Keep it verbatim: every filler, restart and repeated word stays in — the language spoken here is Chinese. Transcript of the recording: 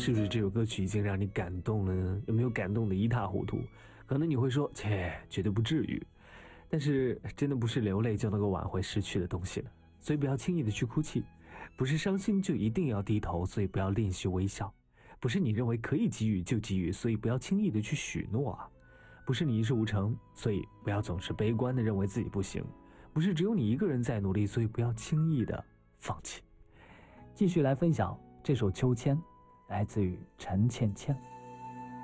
是不是这首歌曲已经让你感动了呢？有没有感动得一塌糊涂？可能你会说，切，绝对不至于。但是真的不是流泪就能够挽回失去的东西了，所以不要轻易的去哭泣。不是伤心就一定要低头，所以不要练习微笑。不是你认为可以给予就给予，所以不要轻易的去许诺啊。不是你一事无成，所以不要总是悲观的认为自己不行。不是只有你一个人在努力，所以不要轻易的放弃。 继续来分享这首《秋千》，来自于陈倩倩。